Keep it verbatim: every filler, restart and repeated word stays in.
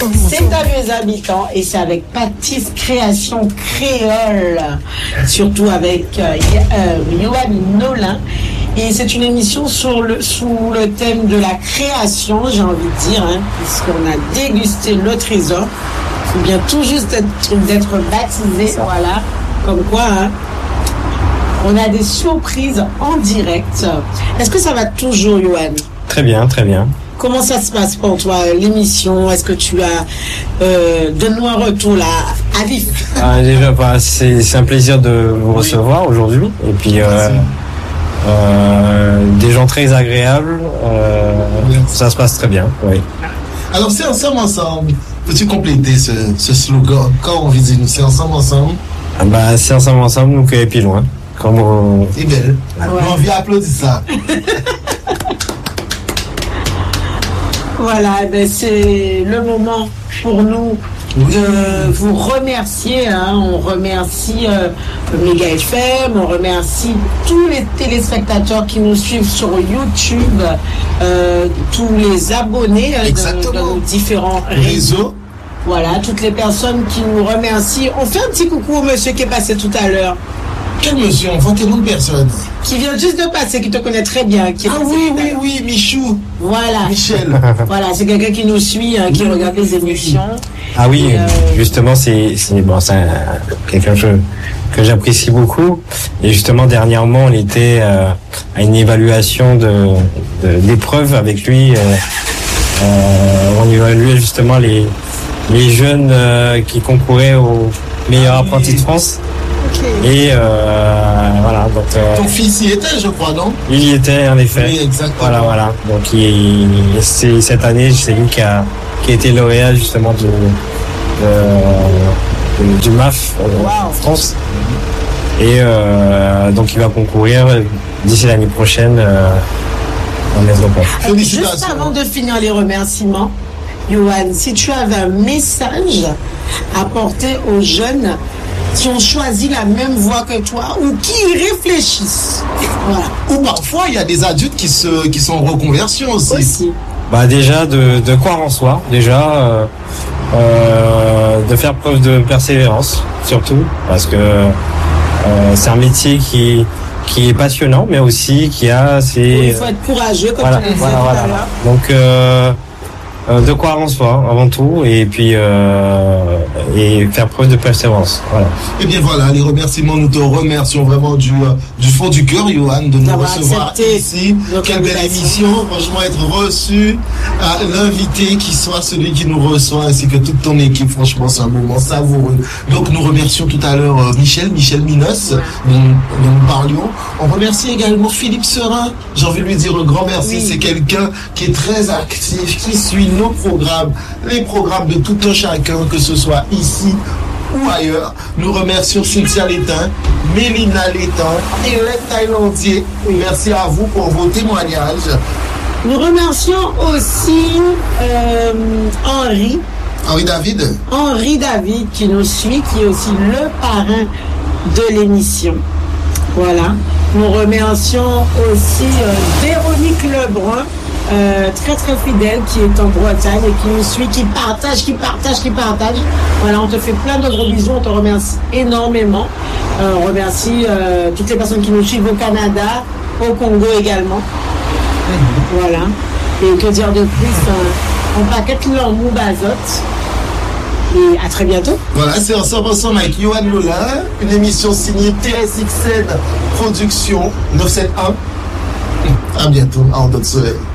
C'est à mes habitants et c'est avec Patisse Création Créole, surtout avec euh, euh, Yoann Nolin. Et c'est une émission sur le, sous le thème de la création, j'ai envie de dire, hein, puisqu'on a dégusté le trésor. Il vient tout juste d'être, d'être baptisé, voilà, comme quoi, hein, on a des surprises en direct. Est-ce que ça va toujours, Yoann? Très bien, très bien. Comment ça se passe pour toi, l'émission? Est-ce que tu as... Euh, donne-nous un retour, là, à vif. Ah, déjà, bah, c'est, c'est un plaisir de vous recevoir aujourd'hui. Et puis, euh, euh, des gens très agréables. Euh, ça se passe très bien, oui. Alors, c'est ensemble, ensemble. Peux-tu compléter ce, ce slogan? Quand on visite nous, c'est ensemble, ensemble? Ah bah, c'est ensemble, ensemble, nous et puis loin. Comme on... C'est belle. Ouais. On vient applaudir ça. Voilà, ben c'est le moment pour nous de vous remercier. Hein. On remercie euh, Méga F M, on remercie tous les téléspectateurs qui nous suivent sur YouTube, euh, tous les abonnés euh, de, de nos différents réseaux. Voilà, toutes les personnes qui nous remercient. On fait un petit coucou au monsieur qui est passé tout à l'heure. Quel monsieur? On voit tellement de personnes. Qui vient juste de passer, qui te connaît très bien. Qui ah oui, oui, oui, Michou. Voilà. Michel. Voilà, c'est quelqu'un qui nous suit, hein, qui oui, regarde les émissions. Ah oui, et, euh... justement, c'est, c'est, bon, c'est un, quelqu'un que, que j'apprécie beaucoup. Et justement, dernièrement, on était euh, à une évaluation de, de, d'épreuves avec lui. Euh, euh, on évaluait justement les, les jeunes euh, qui concouraient au meilleur ah, apprenti oui. de France. Okay. Et euh, voilà. Donc, euh, ton fils y était, je crois, non? Il y était, en effet. Oui, exactement. Voilà, voilà. Donc, il, c'est, cette année, c'est lui qui a, qui a été lauréat justement de, de, de du M A F wow. en France. Et euh, donc, il va concourir d'ici l'année prochaine euh, en métropole. Juste avant de finir les remerciements, Yoann, si tu avais un message à porter aux jeunes qui ont choisi la même voie que toi ou qui y réfléchissent. Voilà. Ou parfois, il y a des adultes qui, se, qui sont en reconversion aussi. aussi. Bah déjà, de, de croire en soi, déjà, euh, euh, de faire preuve de persévérance, surtout, parce que euh, c'est un métier qui, qui est passionnant, mais aussi qui a ses... Il faut être courageux, comme voilà, tu le disais voilà, tout voilà. à l'heure. Donc, euh, Euh, de croire en soi avant tout et puis euh, et faire preuve de persévérance. Voilà. Et bien voilà, les remerciements, nous te remercions vraiment du, euh, du fond du cœur, Yoann, de nous recevoir ici. Quelle belle émission, franchement, être reçu, à l'invité qui soit celui qui nous reçoit ainsi que toute ton équipe, franchement, c'est un moment savoureux. Donc nous remercions tout à l'heure euh, Michel, Michel Minos, ouais. dont, dont nous parlions. On remercie également Philippe Serin, j'ai envie de lui dire un grand merci, oui. C'est quelqu'un qui est très actif, qui suit nos programmes, les programmes de tout un chacun, que ce soit ici ou ailleurs. Nous remercions Cynthia Létain, Mélina Létain et les Thaïlandiers. Merci à vous pour vos témoignages. Nous remercions aussi euh, Henri. Henri David. Henri David qui nous suit, qui est aussi le parrain de l'émission. Voilà. Nous remercions aussi euh, Véronique Lebrun. Euh, très très fidèle, qui est en Bretagne et qui nous suit, qui partage, qui partage, qui partage. Voilà, on te fait plein de gros bisous, on te remercie énormément. Euh, on remercie euh, toutes les personnes qui nous suivent au Canada, au Congo également. Mm-hmm. Voilà. Et que dire de plus, euh, on paquette l'amour bazote. Et à très bientôt. Voilà, c'est ensemble ensemble avec Yoann Nolin, une émission signée T S X N Production neuf cent soixante-un. À bientôt, à En D'autres Soleil.